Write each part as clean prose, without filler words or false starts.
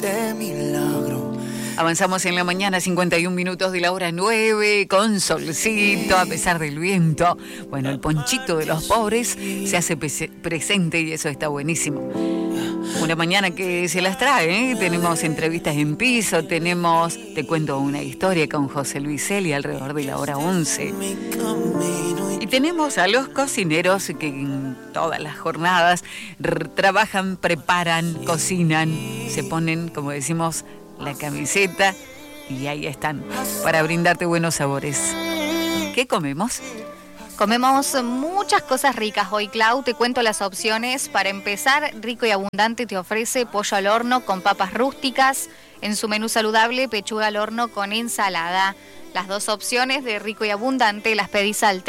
de milagro. Avanzamos en la mañana, 51 minutos de la hora 9, con solcito, a pesar del viento. Bueno, el ponchito de los pobres se hace presente y eso está buenísimo. Una mañana que se las trae, ¿eh? Tenemos entrevistas en piso, te cuento una historia con José Luis Celia alrededor de la hora 11. Y tenemos a los cocineros que en todas las jornadas trabajan, preparan, cocinan, se ponen, como decimos, la camiseta y ahí están para brindarte buenos sabores. ¿Qué comemos? Comemos muchas cosas ricas hoy, Clau. Te cuento las opciones. Para empezar, Rico y Abundante te ofrece pollo al horno con papas rústicas. En su menú saludable, pechuga al horno con ensalada. Las dos opciones de Rico y Abundante las pedís al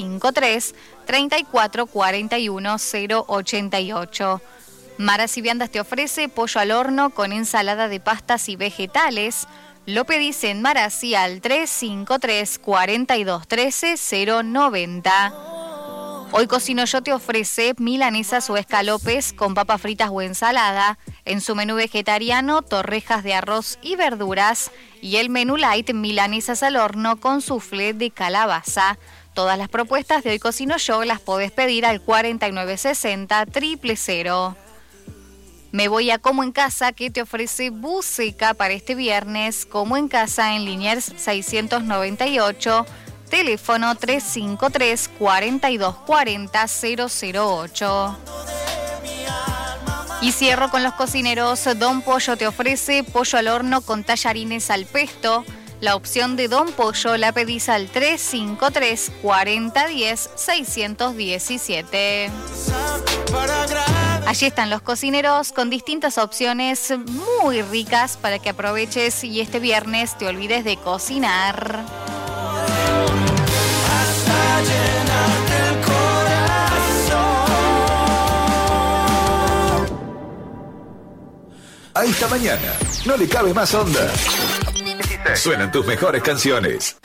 353-3441-088. Maras y Viandas te ofrece pollo al horno con ensalada de pastas y vegetales. Lo pedís en Marasí al 353-4213-090. Hoy Cocino Yo te ofrece milanesas o escalopes con papas fritas o ensalada. En su menú vegetariano, torrejas de arroz y verduras. Y el menú light, milanesas al horno con soufflé de calabaza. Todas las propuestas de Hoy Cocino Yo las podés pedir al 4960-000. Me voy a Como en Casa, que te ofrece buceca para este viernes. Como en Casa en Liniers 698, teléfono 353-4240-008. Y cierro con los cocineros. Don Pollo te ofrece pollo al horno con tallarines al pesto. La opción de Don Pollo la pedís al 353-4010-617. Allí están los cocineros con distintas opciones muy ricas para que aproveches y este viernes te olvides de cocinar. Hasta llenarte el corazón. A esta mañana no le cabe más onda. Suenan tus mejores canciones.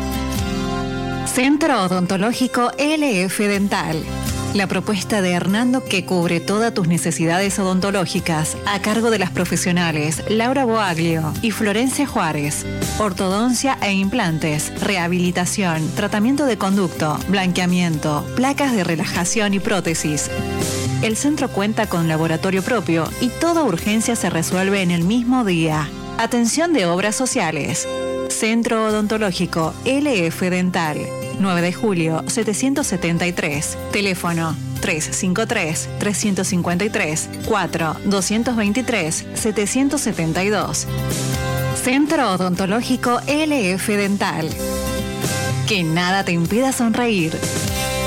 Centro Odontológico LF Dental. La propuesta de Hernando que cubre todas tus necesidades odontológicas a cargo de las profesionales Laura Boaglio y Florencia Juárez. Ortodoncia e implantes, rehabilitación, tratamiento de conducto, blanqueamiento, placas de relajación y prótesis. El centro cuenta con laboratorio propio y toda urgencia se resuelve en el mismo día. Atención de obras sociales. Centro Odontológico LF Dental. 9 de julio, 773. Teléfono 353-353-4-223-772. Centro Odontológico LF Dental. Que nada te impida sonreír.